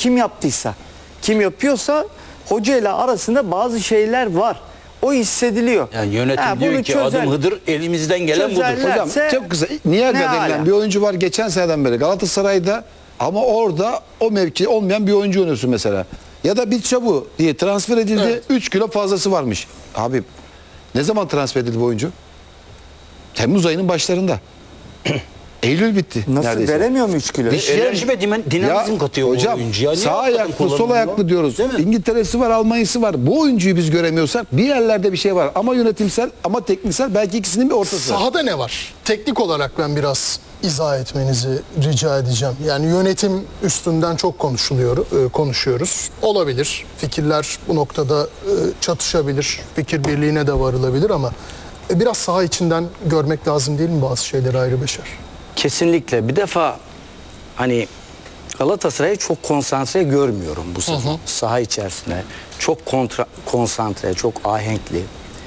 kim yaptıysa, kim yapıyorsa hoca ile arasında bazı şeyler var. O hissediliyor. Yani yönetim diyor ki adım Hıdır, elimizden gelen budur. Hocam çok kısa. Niyaga denilen hala? bir oyuncu var geçen seneden beri Galatasaray'da, ama orada o mevki olmayan bir oyuncu oynuyorsun mesela. Ya da bir Çabu diye transfer edildi. 3 kilo fazlası varmış. Abi ne zaman transfer edildi bu oyuncu? Temmuz ayının başlarında. Eylül bitti. Nasıl neredeyse. veremiyor mu 3 kilo? Enerji ve dinamizm katıyor hocam, o oyuncuya. Niye sağ ayaklı, sol ayaklı diyoruz. İngiltere'si var, Almanya'sı var. Bu oyuncuyu biz göremiyorsak bir yerlerde bir şey var. Ama yönetimsel ama tekniksel, belki ikisinin bir ortası. Sahada ne var? Teknik olarak ben biraz izah etmenizi rica edeceğim. Yani yönetim üstünden çok konuşuyoruz. Olabilir. Fikirler bu noktada çatışabilir. Fikir birliğine de varılabilir ama biraz saha içinden görmek lazım değil mi bazı şeyleri Ayrı Beşer? Kesinlikle. Bir defa hani Galatasaray'ı çok konsantre görmüyorum bu sezon. Saha içerisinde. Çok konsantre, çok ahenkli.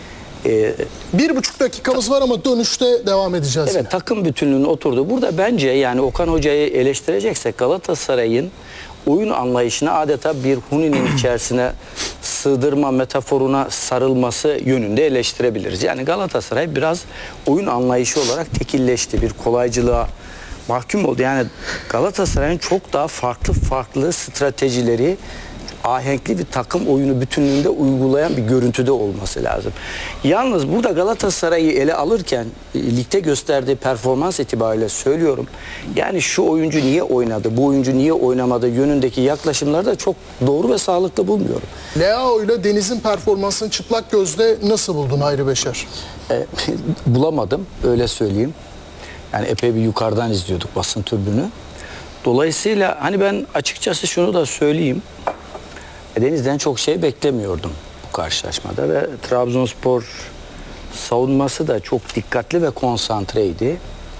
1,5 dakikamız var ama dönüşte devam edeceğiz. Evet, takım bütünlüğünün oturdu. Burada bence yani Okan Hoca'yı eleştireceksek Galatasaray'ın oyun anlayışını adeta bir huninin içerisine sığdırma metaforuna sarılması yönünde eleştirebiliriz. Yani Galatasaray biraz oyun anlayışı olarak tekilleşti. Bir kolaycılığa mahkum oldu. Yani Galatasaray'ın çok daha farklı stratejileri, ahenkli bir takım oyunu bütünlüğünde uygulayan bir görüntüde olması lazım. Yalnız burada Galatasaray'ı ele alırken ligde gösterdiği performans itibariyle söylüyorum. Yani şu oyuncu niye oynadı, bu oyuncu niye oynamadı yönündeki yaklaşımları da çok doğru ve sağlıklı bulmuyorum. Leao ile Deniz'in performansını çıplak gözle nasıl buldun Ayrı Beşer? Bulamadım, öyle söyleyeyim. Yani epey bir yukarıdan izliyorduk basın tribünü. Dolayısıyla hani ben açıkçası şunu da söyleyeyim. Deniz'den çok şey beklemiyordum bu karşılaşmada ve Trabzonspor savunması da çok dikkatli ve konsantreydi.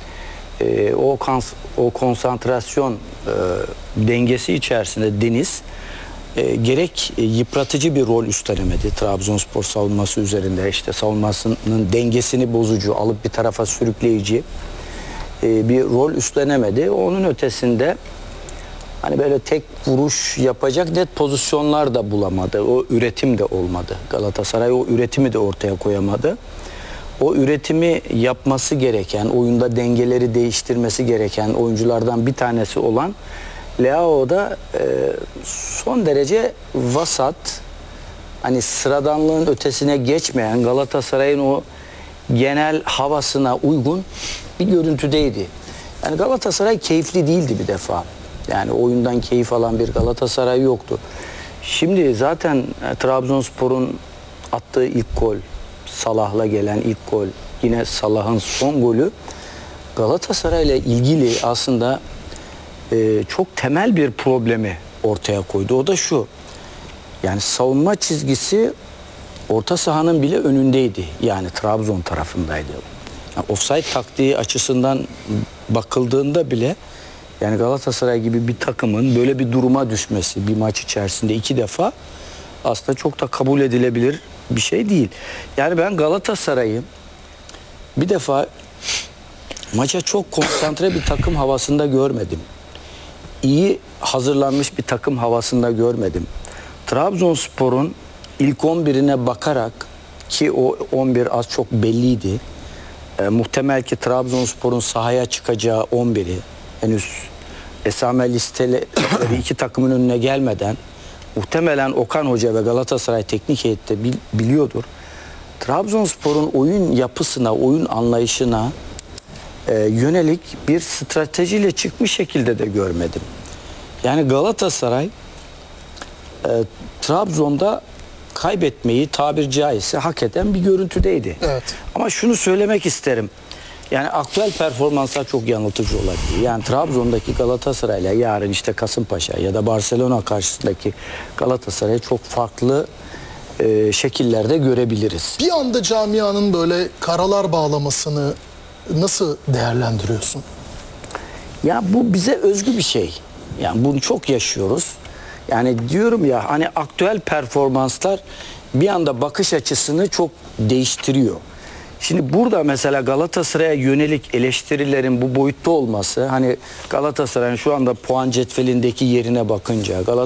O konsantrasyon dengesi içerisinde Deniz gerek yıpratıcı bir rol üstlenemedi Trabzonspor savunması üzerinde, işte savunmasının dengesini bozucu, alıp bir tarafa sürükleyici bir rol üstlenemedi. Onun ötesinde hani böyle tek vuruş yapacak net pozisyonlar da bulamadı. O üretim de olmadı. Galatasaray o üretimi de ortaya koyamadı. O üretimi yapması gereken, oyunda dengeleri değiştirmesi gereken oyunculardan bir tanesi olan Leao da son derece vasat, hani sıradanlığın ötesine geçmeyen, Galatasaray'ın o genel havasına uygun bir görüntüdeydi. Yani Galatasaray keyifli değildi bir defa. Yani oyundan keyif alan bir Galatasaray yoktu. Şimdi zaten Trabzonspor'un attığı ilk gol, Salah'la gelen ilk gol, yine Salah'ın son golü Galatasaray ile ilgili aslında çok temel bir problemi ortaya koydu. O da şu: yani savunma çizgisi orta sahanın bile önündeydi. Yani Trabzon tarafındaydı. Yani offside taktiği açısından bakıldığında bile yani Galatasaray gibi bir takımın böyle bir duruma düşmesi bir maç içerisinde 2 defa aslında çok da kabul edilebilir bir şey değil. Yani ben Galatasaray'ı bir defa maça çok konsantre bir takım havasında görmedim. İyi hazırlanmış bir takım havasında görmedim. Trabzonspor'un ilk 11'ine bakarak, ki o 11 az çok belliydi. Muhtemel ki Trabzonspor'un sahaya çıkacağı 11'i henüz esame listeleri iki takımın önüne gelmeden muhtemelen Okan Hoca ve Galatasaray teknik heyeti de biliyordur. Trabzonspor'un oyun yapısına, oyun anlayışına yönelik bir stratejiyle çıkmış şekilde de görmedim. Yani Galatasaray Trabzon'da kaybetmeyi tabiri caizse hak eden bir görüntüdeydi. Evet. Ama şunu söylemek isterim. Yani aktüel performanslar çok yanıltıcı olabilir. Yani Trabzon'daki Galatasaray'la yarın işte Kasımpaşa ya da Barcelona karşısındaki Galatasaray'ı çok farklı şekillerde görebiliriz. Bir anda camianın böyle karalar bağlamasını nasıl değerlendiriyorsun? Ya bu bize özgü bir şey. Yani bunu çok yaşıyoruz. Yani diyorum ya, hani aktüel performanslar bir anda bakış açısını çok değiştiriyor. Şimdi burada mesela Galatasaray'a yönelik eleştirilerin bu boyutta olması, hani Galatasaray'ın şu anda puan cetvelindeki yerine bakınca